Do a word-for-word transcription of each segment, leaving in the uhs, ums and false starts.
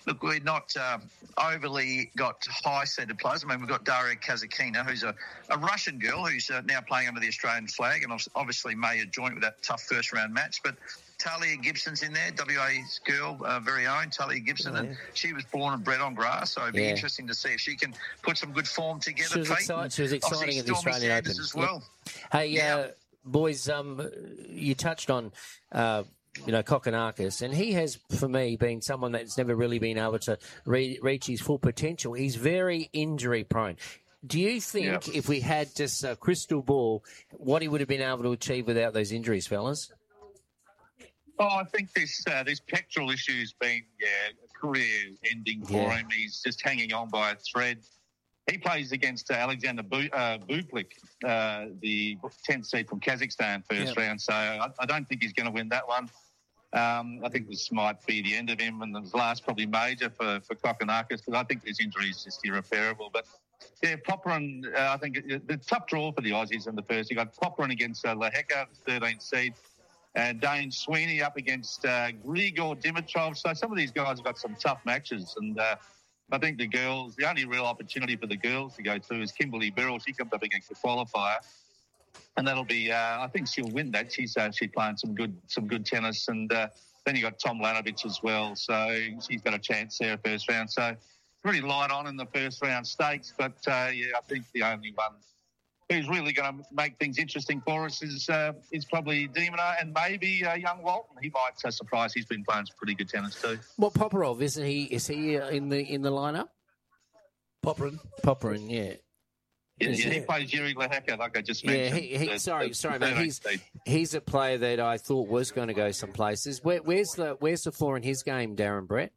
look, we're not uh, overly got high-seated players. I mean, we've got Daria Kazakina, who's a, a Russian girl who's uh, now playing under the Australian flag, and obviously made a joint with that tough first-round match. But Talia Gibson's in there, W A's girl, uh, very own, Talia Gibson, oh, yeah. and she was born and bred on grass, so it'd be yeah. interesting to see if she can put some good form together. She was, exci- she was exciting at the Australian Open as well. Yep. Hey, yeah. uh, boys, um, you touched on... Uh, you know, Kokkinakis, and he has, for me, been someone that's never really been able to re- reach his full potential. He's very injury-prone. Do you think yeah. if we had just a crystal ball, what he would have been able to achieve without those injuries, fellas? Oh, I think this uh, this pectoral issue's been yeah, a career-ending for yeah. him. He's just hanging on by a thread. He plays against uh, Alexander Bu- uh, Bublik, uh, the tenth seed from Kazakhstan, first yep. round. So I, I don't think he's going to win that one. Um, I think this might be the end of him, and the last probably major for, for Kokkinakis, because I think his injury is just irreparable. But, yeah, Popyrin, uh, I think it, the tough draw for the Aussies in the first. You got Popyrin against uh, Lehecka, the thirteenth seed, and Dane Sweeney up against uh, Grigor Dimitrov. So some of these guys have got some tough matches, and uh, I think the girls, the only real opportunity for the girls to go to is Kimberly Birrell. She comes up against the qualifier. And that'll be, uh, I think she'll win that. She's actually playing some good some good tennis. And uh, then you got Tom Lanovich as well. So she's got a chance there first round. So pretty light on in the first round stakes. But, uh, yeah, I think the only one who's really going to make things interesting for us is uh, is probably Demona and maybe uh, young Walton. He might uh, surprise. He's been playing some pretty good tennis too. Well, Popyrin, isn't he? Is he uh, in the in the lineup? Popyrin. Popyrin, yeah. Yeah, yeah, he plays Yuri Lehecka, like I just mentioned. Yeah, he, he, the, sorry, the, sorry, the mate. He's he's a player that I thought was going to go some places. Where, where's the where's the floor in his game, Darren Brett?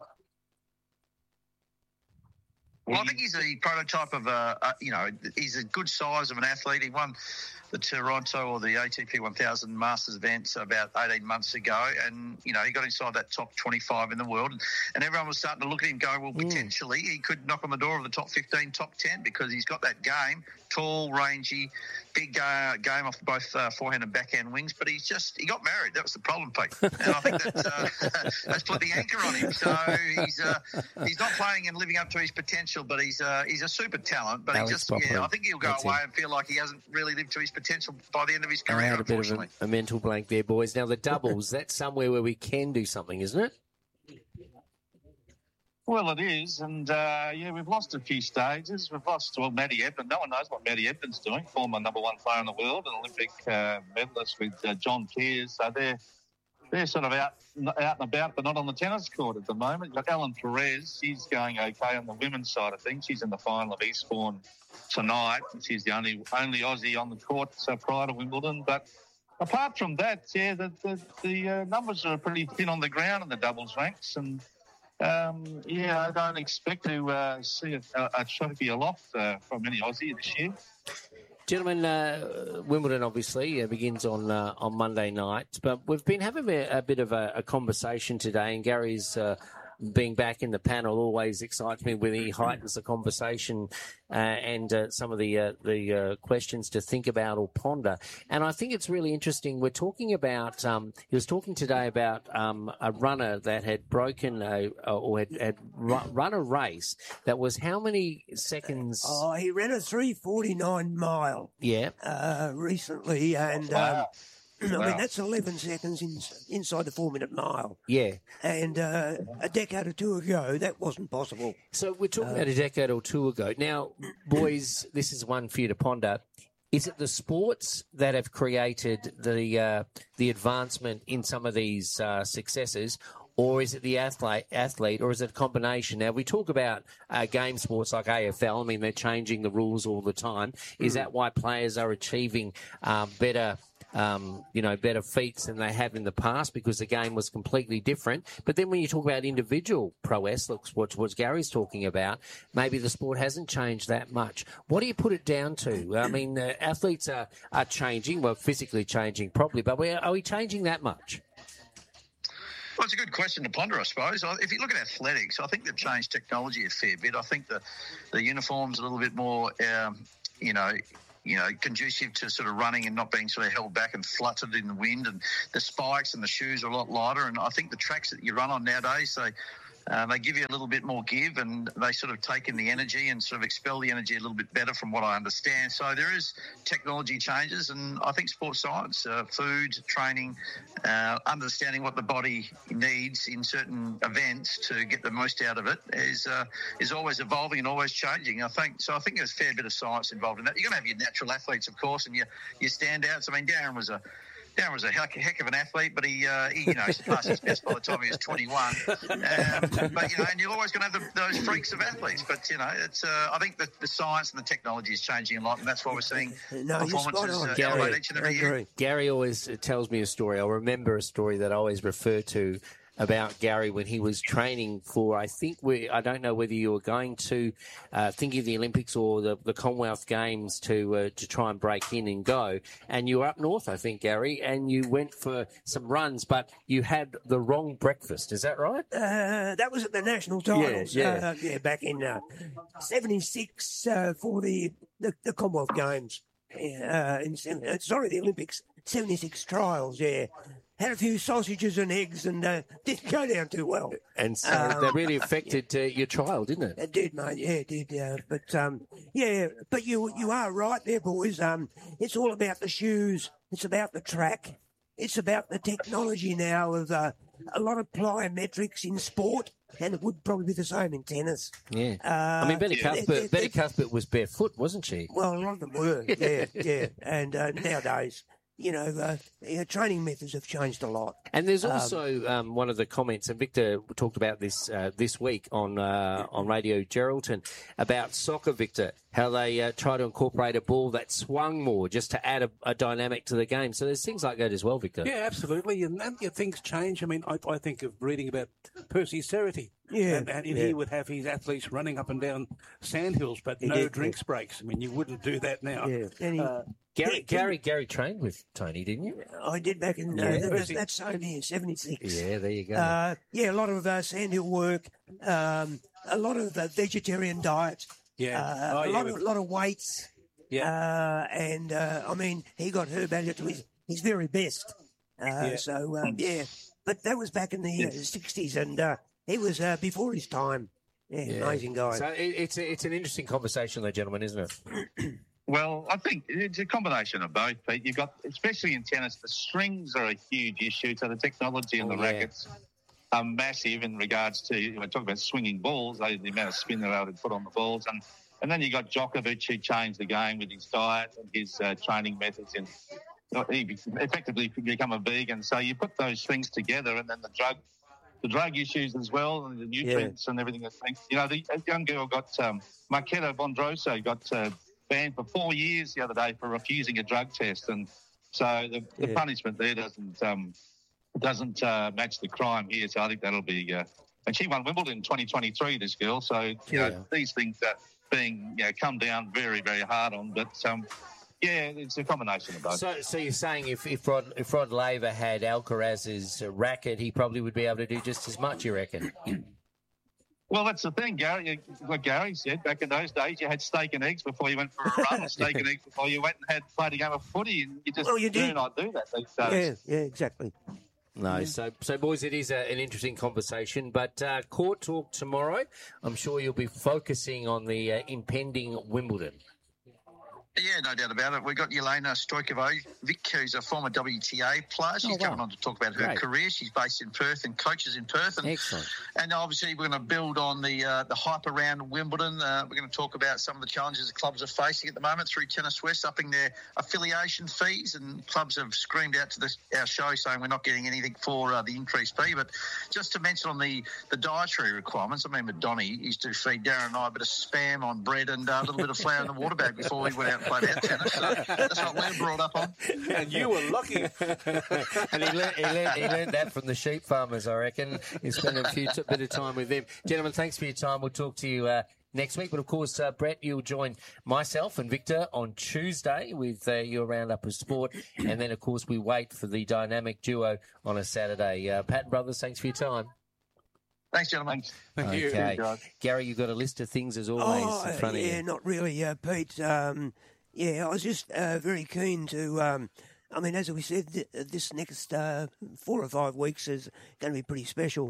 Well, I think he's a prototype of a, a, you know, he's a good size of an athlete. He won the Toronto or the A T P one thousand Masters events about eighteen months ago, and, you know, he got inside that top twenty-five in the world, and, and everyone was starting to look at him going, well, potentially mm. he could knock on the door of the top fifteen, top ten, because he's got that game, tall, rangy, big uh, game off both uh, forehand and backhand wings, but he's just, he got married. That was the problem, Pete. And I think that uh, that's put the anchor on him. So he's uh, he's not playing and living up to his potential, but he's uh, he's a super talent. But Alex he just, Popyrin. yeah, I think he'll go That's away it. and feel like he hasn't really lived to his potential by the end of his I career, had a bit of unfortunately. a, a mental blank there, boys. Now, the doubles, that's somewhere where we can do something, isn't it? Well, it is, and uh, yeah, we've lost a few stages. We've lost, well, Maddie Edmonds. No one knows what Maddie Edmonds is doing, former number one player in the world, an Olympic uh, medalist with uh, John Peers. So they're they're sort of out out and about, but not on the tennis court at the moment. You've got Ellen Perez. She's going okay on the women's side of things. She's in the final of Eastbourne tonight. She's the only only Aussie on the court so prior to Wimbledon, but. Apart from that, yeah, the the, the uh, numbers are pretty thin on the ground in the doubles ranks, and um, yeah, I don't expect to uh, see a, a trophy aloft uh, from any Aussie this year. Gentlemen, uh, Wimbledon obviously uh, begins on uh, on Monday night, but we've been having a, a bit of a, a conversation today, and Gary's uh, being back in the panel always excites me when he heightens the conversation uh, and uh, some of the uh, the uh, questions to think about or ponder. And I think it's really interesting. We're talking about, um, he was talking today about um, a runner that had broken a, or had, had run a race that was how many seconds? Oh, he ran a three forty-nine mile. Yeah. Uh, recently, and Wow. um, I Wow. mean, that's eleven seconds in, inside the four-minute mile. Yeah. And uh, a decade or two ago, that wasn't possible. So we're talking Uh, about a decade or two ago. Now, boys, this is one for you to ponder. Is it the sports that have created the uh, the advancement in some of these uh, successes, or is it the athlete, athlete, or is it a combination? Now, we talk about uh, game sports like A F L. I mean, they're changing the rules all the time. Is that why players are achieving um, better Um, you know, better feats than they have in the past because the game was completely different? But then when you talk about individual prowess, looks what, what Gary's talking about, maybe the sport hasn't changed that much. What do you put it down to? I mean, uh, athletes are, are changing, well, physically changing probably, but we, are we changing that much? Well, it's a good question to ponder, I suppose. If you look at athletics, I think they've changed technology a fair bit. I think the, the uniform's a little bit more, um, you know, you know, conducive to sort of running and not being sort of held back and fluttered in the wind, and the spikes and the shoes are a lot lighter. And I think the tracks that you run on nowadays, they Uh, they give you a little bit more give, and they sort of take in the energy and sort of expel the energy a little bit better, from what I understand. So there is technology changes, and I think sports science, uh, food, training, uh, understanding what the body needs in certain events to get the most out of it is uh, is always evolving and always changing. I think so. I think there's a fair bit of science involved in that. You're going to have your natural athletes, of course, and your your standouts. I mean, Darren was a Darren was a heck, heck of an athlete, but he, uh, he you know, surpassed his best by the time he was twenty-one. Um, but, you know, and you're always going to have the, those freaks of athletes. But, you know, it's uh, I think the, the science and the technology is changing a lot, and that's why we're seeing No, performances uh, Gary, elevate each and every year. Gary always tells me a story. I remember a story that I always refer to about Gary when he was training for, I think, we, I don't know whether you were going to, uh, thinking of the Olympics or the, the Commonwealth Games to uh, to try and break in and go. And you were up north, I think, Gary, and you went for some runs, but you had the wrong breakfast. Is that right? Uh, that was at the national titles. Yeah, yeah. Uh, yeah back in uh, seventy-six uh, for the, the, the Commonwealth Games. Uh, in, uh, sorry, the Olympics. seventy-six trials, yeah. Had a few sausages and eggs and uh, didn't go down too well. And so Um, that really affected uh, your trial, didn't it? It did, mate. Yeah, it did. Uh, but um, yeah, but you you are right there, boys. Um, it's all about the shoes. It's about the track. It's about the technology now of uh, a lot of plyometrics in sport, and it would probably be the same in tennis. Yeah. Uh, I mean, Betty yeah, Cuthbert, they- they- Betty Cuthbert was barefoot, wasn't she? Well, a lot of them were. Yeah, yeah. And uh, nowadays, you know, uh, you know, training methods have changed a lot. And there's also um, one of the comments, and Victor talked about this uh, this week on uh, on Radio Geraldton about soccer, Victor, how they uh, try to incorporate a ball that swung more just to add a, a dynamic to the game. So there's things like that as well, Victor. Yeah, absolutely. And, and yeah, things change. I mean, I, I think of reading about Percy Cerruti. Yeah, And, and yeah. he would have his athletes running up and down sandhills, but He no did, drinks breaks. I mean, you wouldn't do that now. Yeah. And he, Uh, Gary, Yeah, Gary, Gary trained with Tony, didn't you? I did back in uh, Yeah. that, that's, that's same here, seventy-six. Yeah, there you go. Uh, yeah, a lot of uh, sandhill work, um, a lot of uh, vegetarian diet, Yeah. uh, Oh, a yeah, lot with- of lot of weights. Yeah. Uh, and uh, I mean, he got Herb Elliott to his, his very best. Uh, Yeah. So um, yeah, but that was back in the uh, sixties, and uh, he was uh, before his time. Yeah, Yeah. amazing guy. So it, it's a, it's an interesting conversation, though, gentlemen, isn't it? Well, I think it's a combination of both, Pete. You've got, especially in tennis, the strings are a huge issue. So the technology and Oh, the yeah. rackets are massive in regards to, you know, talk about swinging balls, they, the amount of spin they're able to put on the balls. And, and then you got Djokovic, who changed the game with his diet and his uh, training methods. And he be- effectively become a vegan. So you put those things together, and then the drug the drug issues as well, and the nutrients and everything. That thing. You know, the a young girl got, um, Marketa Vondroso got uh, banned for four years the other day for refusing a drug test. And so the, the Yeah. punishment there doesn't um, doesn't uh, match the crime here. So I think that'll be... Uh, and she won Wimbledon in twenty twenty-three, this girl. So, you Yeah. know, these things are being, you know, come down very, very hard on. But, um, yeah, it's a combination of both. So, so you're saying if if Rod, if Rod Laver had Alcaraz's uh, racket, he probably would be able to do just as much, you reckon? Well, that's the thing, Gary. You- What Gary said, back in those days, you had steak and eggs before you went for a run, or steak and eggs before you went and had played a game of footy, and you just Well, you do did. not do that these yeah, days. yeah, exactly. No, so so boys, it is a, an interesting conversation. But uh, court talk tomorrow. I'm sure you'll be focusing on the uh, impending Wimbledon. Yeah, no doubt about it. We've got Yelena Stojkovic, who's a former W T A player. She's Oh, wow. coming on to talk about her Great. career. She's based in Perth and coaches in Perth. And, Excellent. and obviously we're going to build on the uh, the hype around Wimbledon. Uh, we're going to talk about some of the challenges the clubs are facing at the moment through Tennis West, upping their affiliation fees. And clubs have screamed out to this, our show saying we're not getting anything for uh, the increased fee. But just to mention on the, the dietary requirements, I mean, Donny used to feed Darren and I a bit of spam on bread and uh, a little bit of flour in the water bag before we went out and played our tennis. So that's what we're brought up on. And you were lucky. And he learned, he, learned, he learned that from the sheep farmers, I reckon. He spent a few t- bit of time with them. Gentlemen, thanks for your time. We'll talk to you uh, next week. But, of course, uh, Brett, you'll join myself and Victor on Tuesday with uh, your roundup of sport. And then, of course, we wait for the dynamic duo on a Saturday. Uh, Pat Brothers, thanks for your time. Thanks, gentlemen. Thank you. Okay. guys. Gary, you've got a list of things, as always, Oh, in front yeah, of you. not really, uh, Pete. Um, yeah, I was just uh, very keen to. Um, I mean, as we said, th- this next uh, four or five weeks is going to be pretty special.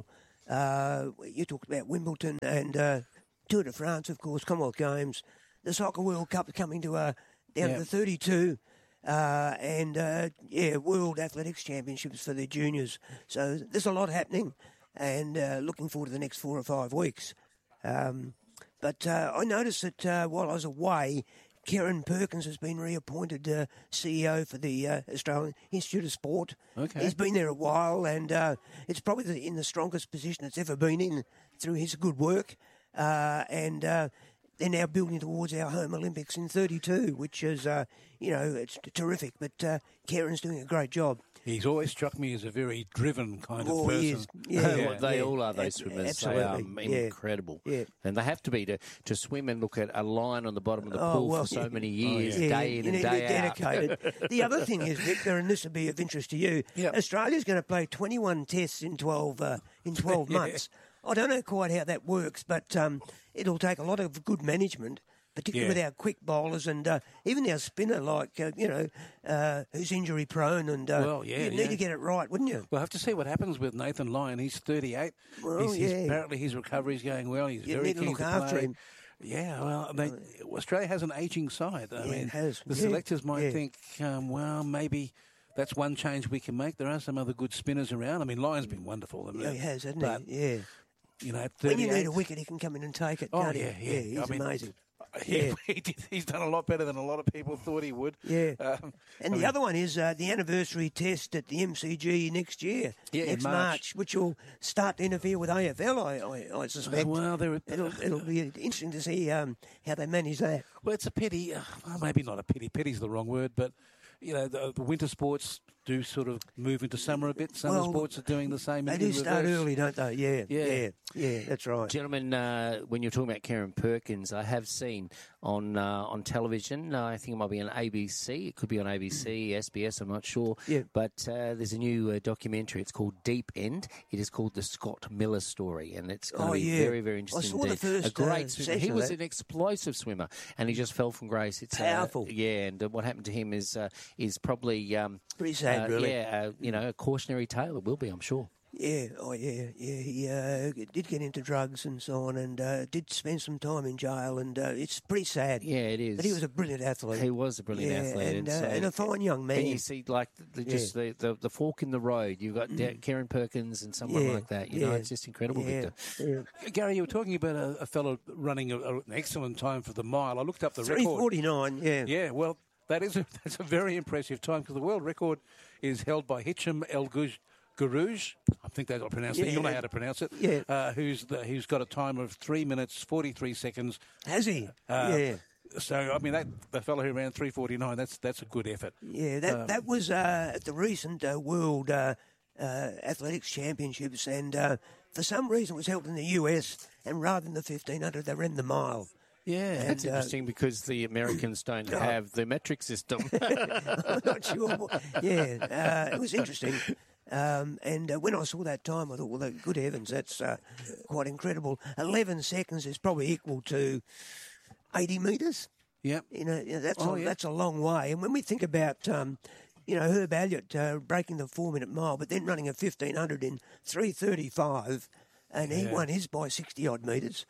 Uh, you talked about Wimbledon and uh, Tour de France, of course, Commonwealth Games, the Soccer World Cup coming to uh, down Yeah. to thirty-two, uh, and uh, yeah, World Athletics Championships for the juniors. So there's a lot happening, and uh, looking forward to the next four or five weeks. Um, but uh, I noticed that uh, while I was away, Karen Perkins has been reappointed uh, C E O for the uh, Australian Institute of Sport. Okay. He's been there a while, and uh, it's probably the, in the strongest position it's ever been in through his good work. Uh, and uh, they're now building towards our home Olympics in thirty-two, which is, uh, you know, it's terrific. But uh, Karen's doing a great job. He's always struck me as a very driven kind of Oh, person. he is. Yeah, Well, they yeah. all are, those Ab- swimmers. Absolutely. They are um, yeah. incredible. Yeah. And they have to be to, to swim and look at a line on the bottom of the Oh, pool well, for so yeah. many years, Yeah, day you in and need to day be out. dedicated. The other thing is, Victor, and this will be of interest to you, Yep. Australia's going to play twenty-one tests in twelve uh, in twelve months. I don't know quite how that works, but um, it'll take a lot of good management, particularly Yeah. with our quick bowlers and uh, even our spinner, like, uh, you know, uh, who's injury prone. And uh, Well, yeah, you'd yeah. need to get it right, wouldn't you? We'll have to see what happens with Nathan Lyon. He's thirty-eight. Well, he's, he's- yeah. apparently his recovery's going well. He's You very need to keen look to after play. him. Yeah, well, they, Australia has an ageing side. I Yeah, mean, it has. the Yeah, selectors might yeah. think, um, well, maybe that's one change we can make. There are some other good spinners around. I mean, Lyon's been wonderful. I mean, Yeah, he has, hasn't but, he? Yeah. you know, at When you need thirty-eight a wicket, he can come in and take it, Oh, can't he? yeah, yeah. he's I mean, amazing. He, Yeah. he did, he's done a lot better than a lot of people thought he would. Yeah. Um, And I the mean, other one is uh, the anniversary test at the M C G next year, Yeah, in next March. which will start to interfere with A F L, I, I, I suspect. Well, there, it'll, it'll be interesting to see um, how they manage that. Well, it's a pity. Uh, well, maybe not a pity. Pity's the wrong word, but you know, the, the winter sports do sort of move into summer a bit. Summer Well, sports are doing the same. They in do start reverse. early, don't they? Yeah, Yeah. yeah, yeah, that's right. Gentlemen, uh, when you're talking about Karen Perkins, I have seen on uh, on television, uh, I think it might be on A B C, it could be on A B C, S B S, I'm not sure. Yeah. But uh, there's a new uh, documentary. It's called Deep End. It is called The Scott Miller Story, and it's going to Oh, be yeah. very, very I interesting. saw the indeed. first, a great uh, swimmer. He session of was that. an explosive swimmer, and he just fell from grace. It's uh, Powerful. yeah, and uh, what happened to him is uh, is probably um, Pretty sad, uh, really. Yeah, uh, you know, a cautionary tale. It will be, I'm sure. Yeah, oh yeah, yeah. He uh, did get into drugs and so on, and uh, did spend some time in jail, and uh, it's pretty sad. Yeah, it is. But he was a brilliant athlete. He was a brilliant yeah, athlete, and, and, uh, so- and a fine young man. And you see, like, the, the, just the, the, the fork in the road. You've got Da- Karen Perkins and someone Yeah, like that. You know, yeah, it's just incredible, yeah, Victor. yeah. Gary, you were talking about a, a fellow running a, a, an excellent time for the mile. I looked up the Three record. forty-nine. Yeah. Yeah, well, that is a, that's a very impressive time because the world record is held by Hicham El Guj. Garouge, I think that's how I pronounce it. Yeah, You'll know yeah. how to pronounce it. Yeah. Uh, who's the, who's got a time of three minutes forty-three seconds. Has he? Uh, yeah. So I mean, that the fellow who ran three forty-nine. That's that's a good effort. Yeah, that Um, that was uh, at the recent uh, World uh, uh, Athletics Championships, and uh, for some reason it was held in the U S, and rather than the fifteen hundred, they ran the mile. Yeah, That's And, uh, interesting because the Americans don't have the metric system. I'm not sure. what- Yeah, uh, it was interesting. Um, and uh, when I saw that time, I thought, well, good heavens, that's uh, quite incredible. eleven seconds is probably equal to eighty metres. Yep. You know, you know, that's Oh, a, yeah. that's a long way. And when we think about, um, you know, Herb Elliott uh, breaking the four-minute mile, but then running a fifteen hundred in three thirty-five, and he Yeah. won his by sixty odd metres.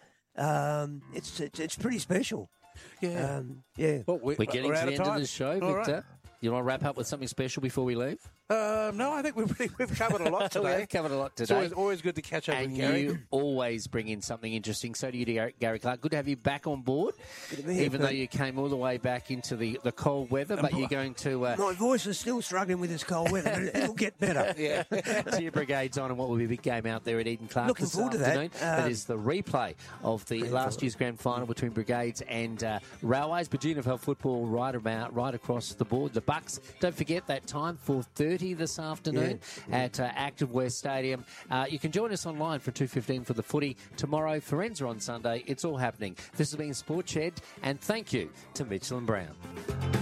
Um, it's, it's it's pretty special. Yeah. Um, yeah. Well, we, We're getting to out the end of time. the show, All right. Victor. You want to wrap up with something special before we leave? Um, no, I think we've really, we've covered a lot today. We've covered a lot It's today. always, always good to catch up And with Gary. you always bring in something interesting. So do you, Gary- Gary Clark. Good to have you back on board, Good to be here, even though Pete. you came all the way back into the, the cold weather. But you're going to uh, My voice is still struggling with this cold weather, but it'll get better. yeah, to your Brigades on, and what will be a big game out there at Eden Clark Looking this forward to that. afternoon. that Um, is the replay of the last year's grand final between Brigades and uh, Railways. But G N F L football right about right across the board. The Bucks. Don't forget that time, four thirty this afternoon at uh, Active West Stadium. Uh, you can join us online for two fifteen for the footy tomorrow. Forenza on Sunday. It's all happening. This has been Sport Shed, and thank you to Mitchell and Brown.